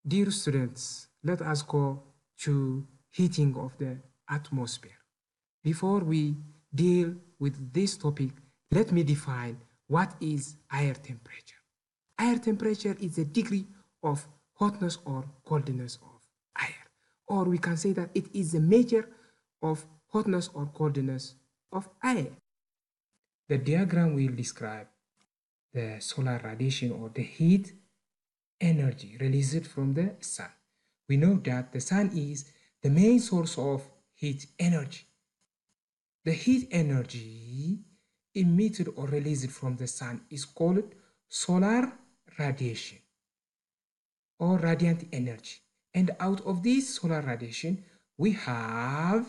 Dear students, let us go to heating of the atmosphere. Before we deal with this topic, let me define what is air temperature. Air temperature is the degree of hotness or coldness of air. Or we can say that it is the measure of hotness or coldness of air. The diagram will describe the solar radiation or the heat energy released from the sun. We know that the sun is the main source of heat energy. The heat energy emitted or released from the sun is called solar radiation or radiant energy. And out of this solar radiation, we have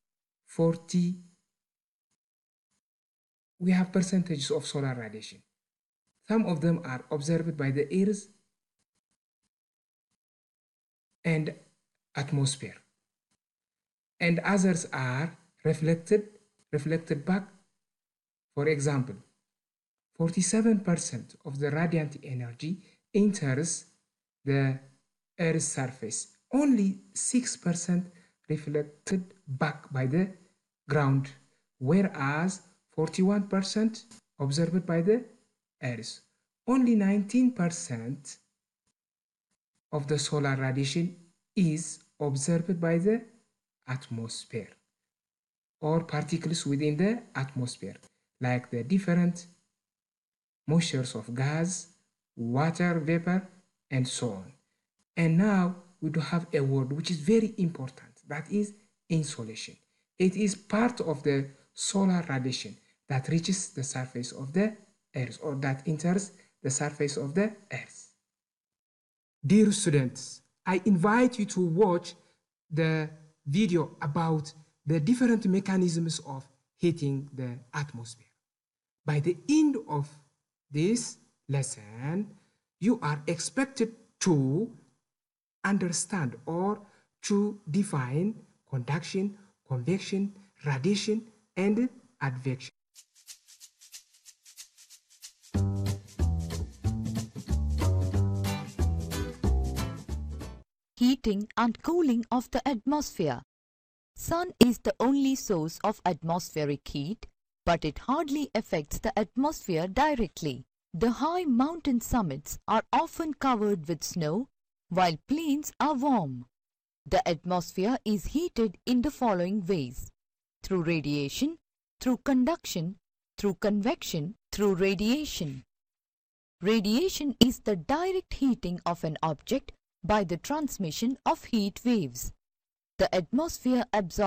percentages of solar radiation. Some of them are observed by the earth and atmosphere, and others are reflected back. For example, 47% of the radiant energy enters the Earth's surface. Only 6% reflected back by the ground, whereas 41% observed by the Earth. Only 19% of the solar radiation is observed by the atmosphere or particles within the atmosphere, like the different moistures of gas, water vapor, and so on. And now we do have a word which is very important, that is insolation. It is part of the solar radiation that reaches the surface of the earth or that enters the surface of the earth. Dear students, I invite you to watch the video about the different mechanisms of heating the atmosphere. By the end of this lesson, you are expected to understand or to define conduction, convection, radiation, and advection. Heating and cooling of the atmosphere. Sun is the only source of atmospheric heat, but it hardly affects the atmosphere directly. The high mountain summits are often covered with snow, while plains are warm. The atmosphere is heated in the following ways: through radiation, through conduction, through convection, through radiation. Radiation is the direct heating of an object by the transmission of heat waves. The atmosphere absorbs